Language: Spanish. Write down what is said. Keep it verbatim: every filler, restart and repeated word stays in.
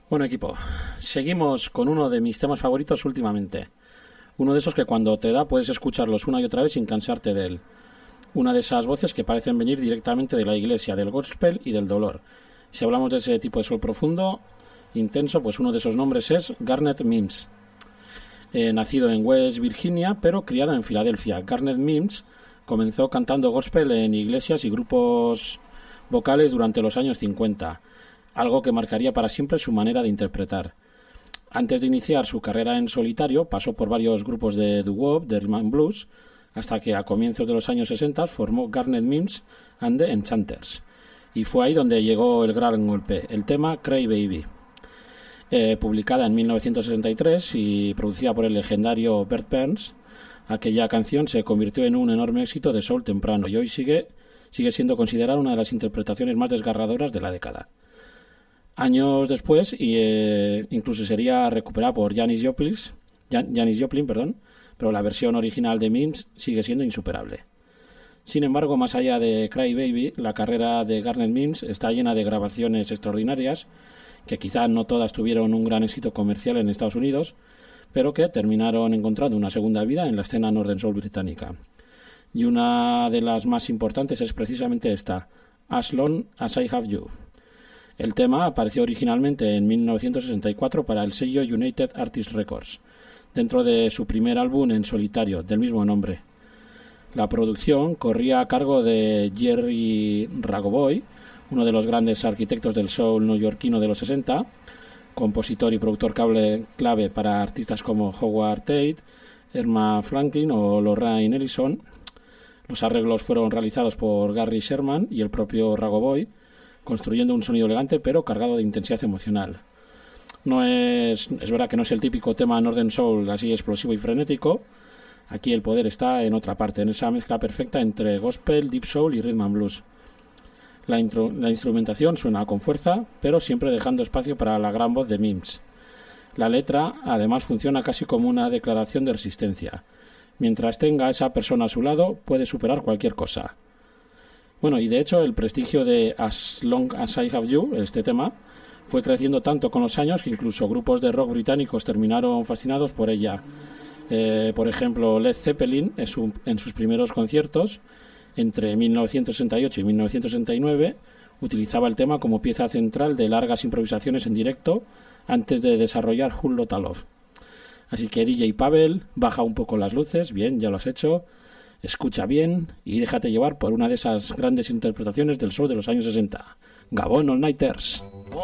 Bueno, equipo, seguimos con uno de mis temas favoritos últimamente. Uno de esos que cuando te da puedes escucharlos una y otra vez sin cansarte de él. Una de esas voces que parecen venir directamente de la iglesia, del gospel y del dolor. Si hablamos de ese tipo de sol profundo, intenso, pues uno de esos nombres es Garnet Mims. Eh, nacido en West Virginia, pero criado en Filadelfia, Garnet Mims comenzó cantando gospel en iglesias y grupos vocales durante los años cincuenta, algo que marcaría para siempre su manera de interpretar. Antes de iniciar su carrera en solitario, pasó por varios grupos de doo-wop, de rhythm and blues, hasta que a comienzos de los años sesenta formó Garnet Mims and the Enchanters. Y fue ahí donde llegó el gran golpe, el tema Cry Baby. Eh, publicada en mil novecientos sesenta y tres y producida por el legendario Bert Burns, aquella canción se convirtió en un enorme éxito de soul temprano y hoy sigue, sigue siendo considerada una de las interpretaciones más desgarradoras de la década. Años después, y, eh, incluso sería recuperada por Janis Joplin, Jan, Janis Joplin, perdón, pero la versión original de Mims sigue siendo insuperable. Sin embargo, más allá de Cry Baby, la carrera de Garnet Mims está llena de grabaciones extraordinarias, que quizá no todas tuvieron un gran éxito comercial en Estados Unidos, pero que terminaron encontrando una segunda vida en la escena Northern Soul británica. Y una de las más importantes es precisamente esta, As Long As I Have You. El tema apareció originalmente en mil novecientos sesenta y cuatro para el sello United Artists Records, dentro de su primer álbum en solitario, del mismo nombre. La producción corría a cargo de Jerry Ragoboy, uno de los grandes arquitectos del soul neoyorquino de los sesenta, compositor y productor clave, clave para artistas como Howard Tate, Erma Franklin o Lorraine Ellison. Los arreglos fueron realizados por Gary Sherman y el propio Ragoboy, construyendo un sonido elegante pero cargado de intensidad emocional. No es, es verdad que no es el típico tema Northern Soul así explosivo y frenético. Aquí el poder está en otra parte, en esa mezcla perfecta entre gospel, deep soul y rhythm and blues. La, intro, la instrumentación suena con fuerza, pero siempre dejando espacio para la gran voz de Mims. La letra, además, funciona casi como una declaración de resistencia. Mientras tenga a esa persona a su lado, puede superar cualquier cosa. Bueno, y de hecho, el prestigio de As Long As I Have You, este tema, fue creciendo tanto con los años que incluso grupos de rock británicos terminaron fascinados por ella. Eh, por ejemplo, Led Zeppelin, en, su, en sus primeros conciertos, entre mil novecientos sesenta y ocho y mil novecientos sesenta y nueve, utilizaba el tema como pieza central de largas improvisaciones en directo antes de desarrollar Whole Lotta Love. Así que D J Pavel, baja un poco las luces, bien, ya lo has hecho, escucha bien y déjate llevar por una de esas grandes interpretaciones del soul de los años sesenta. Gabon All Nighters.